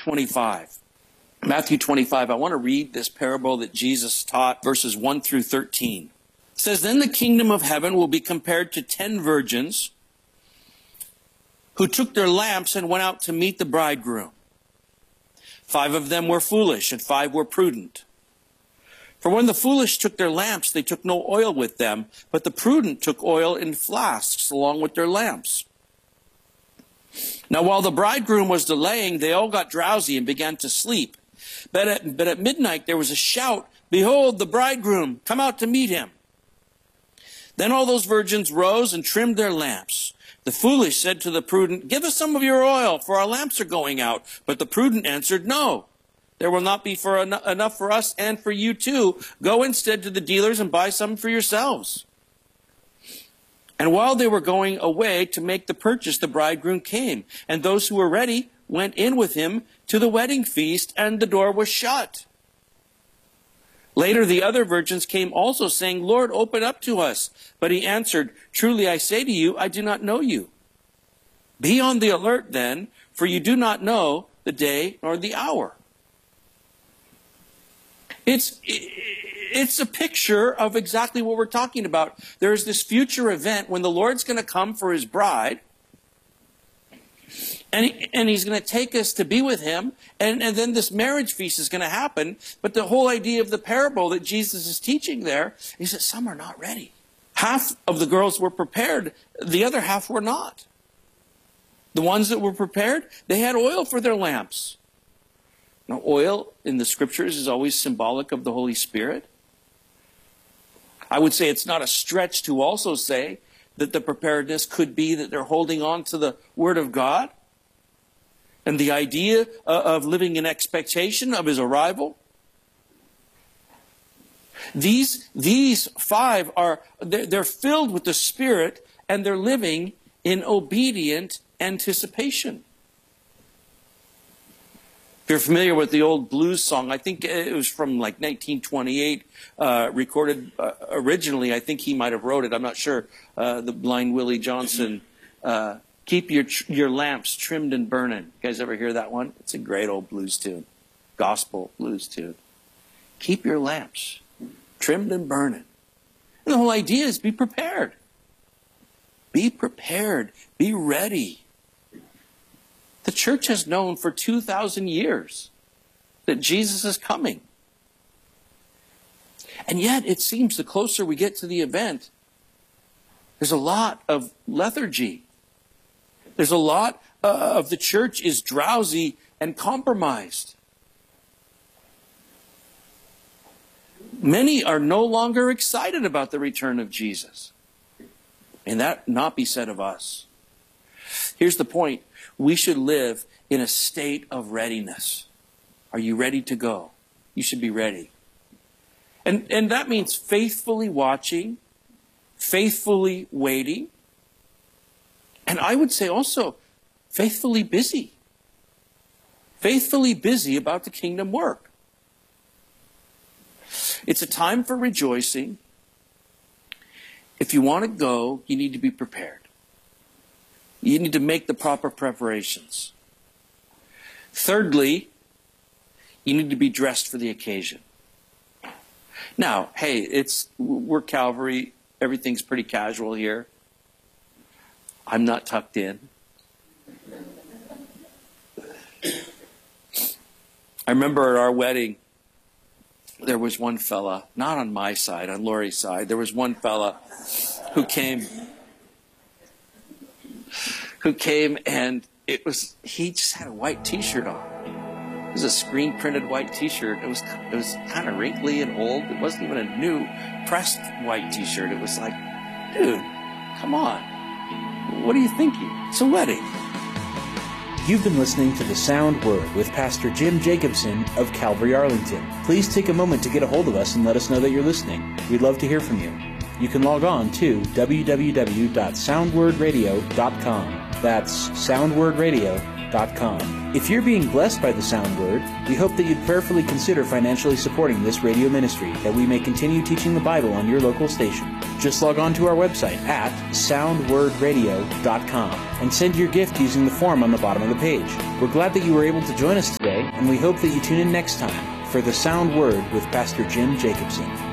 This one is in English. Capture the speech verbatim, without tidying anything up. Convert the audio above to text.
twenty-five. Matthew twenty-five, I want to read this parable that Jesus taught, verses one through thirteen. It says, "Then the kingdom of heaven will be compared to ten virgins who took their lamps and went out to meet the bridegroom. Five of them were foolish, and five were prudent. For when the foolish took their lamps, they took no oil with them, but the prudent took oil in flasks along with their lamps. Now while the bridegroom was delaying, they all got drowsy and began to sleep. But at, but at midnight there was a shout, 'Behold, the bridegroom, come out to meet him.' Then all those virgins rose and trimmed their lamps. The foolish said to the prudent, 'Give us some of your oil, for our lamps are going out.' But the prudent answered, 'No, there will not be for en- enough for us and for you too. Go instead to the dealers and buy some for yourselves.' And while they were going away to make the purchase, the bridegroom came, and those who were ready went in with him to the wedding feast, and the door was shut. Later the other virgins came also, saying, 'Lord, open up to us.' But he answered, 'Truly I say to you, I do not know you. Be on the alert then, for you do not know the day nor the hour.'" It's, it's a picture of exactly what we're talking about. There's this future event when the Lord's going to come for his bride, and, he, and he's going to take us to be with him, and, and then this marriage feast is going to happen. But the whole idea of the parable that Jesus is teaching there is that some are not ready. Half of the girls were prepared, the other half were not. The ones that were prepared, they had oil for their lamps. Now, oil in the scriptures is always symbolic of the Holy Spirit. I would say it's not a stretch to also say that the preparedness could be that they're holding on to the Word of God and the idea of living in expectation of his arrival. These, these five are, they're, they're filled with the Spirit, and they're living in obedient anticipation. If you're familiar with the old blues song, I think it was from like nineteen twenty-eight, uh, recorded uh, originally. I think he might have wrote it. I'm not sure. Uh, the blind Willie Johnson, uh, "Keep your your lamps trimmed and burning." You guys ever hear that one? It's a great old blues tune, gospel blues tune. Keep your lamps trimmed and burning. And the whole idea is be prepared. Be prepared. Be ready. The church has known for two thousand years that Jesus is coming. And yet, it seems the closer we get to the event, there's a lot of lethargy. There's a lot uh, of the church is drowsy and compromised. Many are no longer excited about the return of Jesus. And that not be said of us. Here's the point. We should live in a state of readiness. Are you ready to go? You should be ready. And, and that means faithfully watching, faithfully waiting, and I would say also faithfully busy. Faithfully busy about the kingdom work. It's a time for rejoicing. If you want to go, you need to be prepared. You need to make the proper preparations. Thirdly, you need to be dressed for the occasion. Now, hey, it's we're Calvary. Everything's pretty casual here. I'm not tucked in. I remember at our wedding, there was one fella, not on my side, on Lori's side, there was one fella who came... who came and it was, he just had a white t-shirt on. It was a screen printed white t-shirt. It was, it was kind of wrinkly and old. It wasn't even a new pressed white t-shirt. It was like, dude, come on. What are you thinking? It's a wedding. You've been listening to The Sound Word with Pastor Jim Jacobson of Calvary Arlington. Please take a moment to get a hold of us and let us know that you're listening. We'd love to hear from you. You can log on to w w w dot sound word radio dot com. That's sound word radio dot com. If you're being blessed by the Sound Word, we hope that you'd prayerfully consider financially supporting this radio ministry, that we may continue teaching the Bible on your local station. Just log on to our website at sound word radio dot com and send your gift using the form on the bottom of the page. We're glad that you were able to join us today, and we hope that you tune in next time for the Sound Word with Pastor Jim Jacobson.